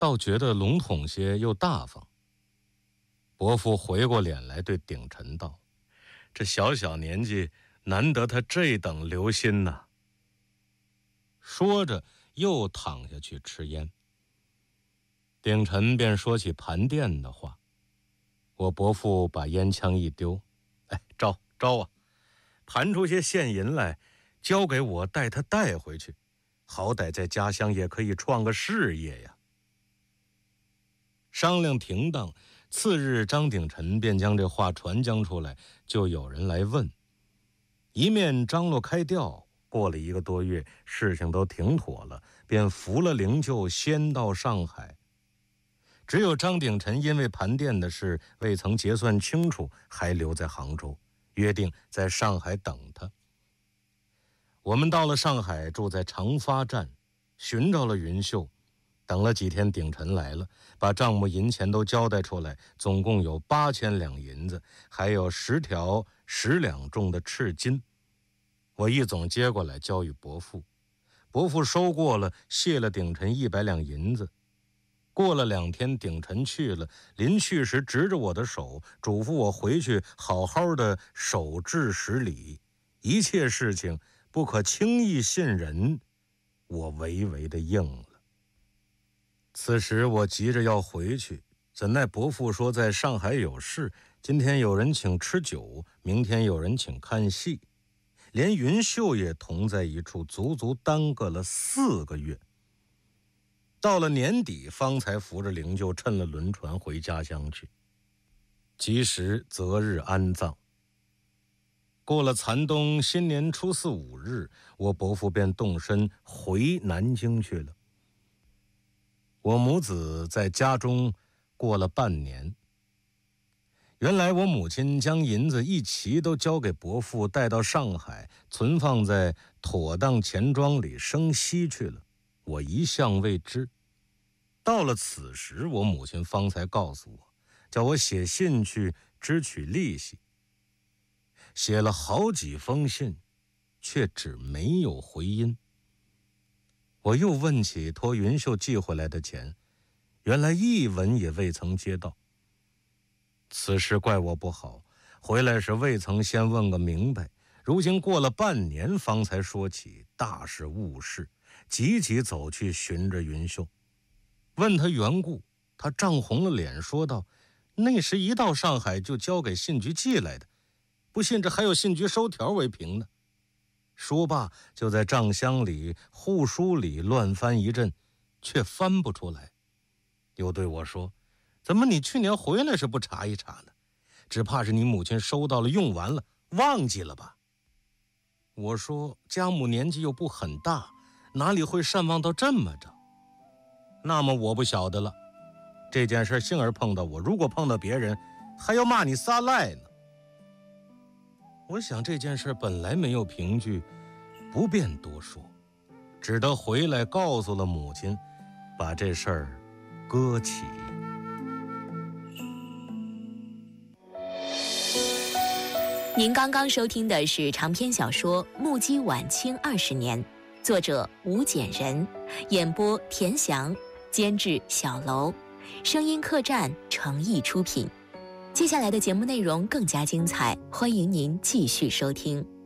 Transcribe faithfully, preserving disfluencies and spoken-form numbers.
倒觉得笼统些又大方。伯父回过脸来对鼎臣道：这小小年纪，难得他这等留心呐。说着又躺下去吃烟。鼎臣便说起盘店的话。我伯父把烟枪一丢：哎，招招啊，盘出些现银来，交给我带他带回去，好歹在家乡也可以创个事业呀。商量停当，次日张鼎臣便将这话传将出来，就有人来问。一面张罗开调，过了一个多月，事情都停妥了，便扶了灵柩先到上海。只有张鼎臣因为盘店的事未曾结算清楚，还留在杭州，约定在上海等他。我们到了上海，住在长发站，寻着了云秀。等了几天，鼎臣来了，把账目银钱都交代出来，总共有八千两银子，还有十条十两重的赤金。我一总接过来交与伯父，伯父收过了，谢了鼎臣一百两银子。过了两天，鼎臣去了，临去时执着我的手，嘱咐我回去好好的守制十里，一切事情不可轻易信人。我唯唯的应了。此时我急着要回去，怎奈伯父说在上海有事，今天有人请吃酒，明天有人请看戏，连云秀也同在一处，足足耽搁了四个月。到了年底，方才扶着灵柩趁了轮船回家乡去，及时择日安葬。过了残冬，新年初四五日，我伯父便动身回南京去了。我母子在家中过了半年。原来我母亲将银子一齐都交给伯父，带到上海，存放在妥当钱庄里生息去了。我一向未知。到了此时，我母亲方才告诉我，叫我写信去支取利息。写了好几封信，却只没有回音。我又问起托云秀寄回来的钱，原来一文也未曾接到。此时怪我不好，回来时未曾先问个明白，如今过了半年方才说起，大是误事，急急走去寻着云秀，问他缘故，他涨红了脸说道：那时一到上海就交给信局寄来的，不信这还有信局收条为凭呢。说罢就在账箱里户书里乱翻一阵，却翻不出来。又对我说：怎么你去年回来时不查一查呢？只怕是你母亲收到了用完了，忘记了吧。我说家母年纪又不很大，哪里会善忘到这么着。那么我不晓得了，这件事幸而碰到我，如果碰到别人，还要骂你撒赖呢。我想这件事本来没有凭据，不便多说，只得回来告诉了母亲，把这事儿搁起。 您刚刚收听的是长篇小说《目击晚清二十年》，作者吴简人，演播田翔，监制小楼，声音客栈诚意出品。接下来的节目内容更加精彩，欢迎您继续收听。